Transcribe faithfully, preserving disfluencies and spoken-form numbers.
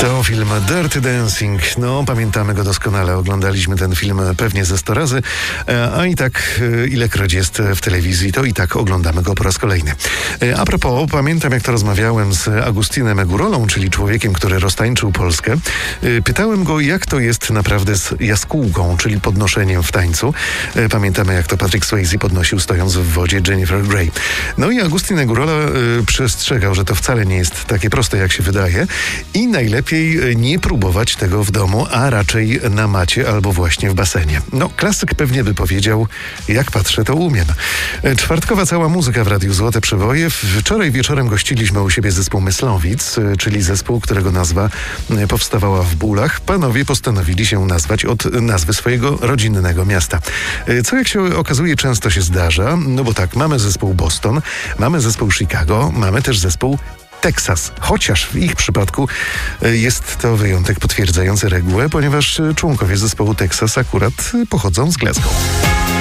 To film Dirty Dancing. No, pamiętamy go doskonale. Oglądaliśmy ten film pewnie ze sto razy, a i tak ilekroć jest w telewizji, to i tak oglądamy go po raz kolejny. A propos, pamiętam jak to rozmawiałem z Agustinem Egurolą, czyli człowiekiem, który roztańczył Polskę. Pytałem go, jak to jest naprawdę z jaskółką, czyli podnoszeniem w tańcu. Pamiętamy, jak to Patrick Swayze podnosił stojąc w wodzie Jennifer Grey. No i Agustin Egurola y, przestrzegał, że to wcale nie jest takie proste, jak się wydaje i najlepiej nie próbować tego w domu, a raczej na macie albo właśnie w basenie. No, klasyk pewnie by powiedział, jak patrzę, to umiem. Czwartkowa cała muzyka w Radiu Złote Przeboje. Wczoraj wieczorem gościliśmy u siebie zespół Myslowic, czyli zespół, którego nazwa powstawała w Bólach. Panowie postanowili się nazwać od nazwy swojego rodzinnego miasta. Co jak się okazuje często się zdarza, no bo tak, mamy zespół Boston, mamy zespół Chicago, mamy też zespół Teksas, chociaż w ich przypadku jest to wyjątek potwierdzający regułę, ponieważ członkowie zespołu Teksas akurat pochodzą z Glasgow.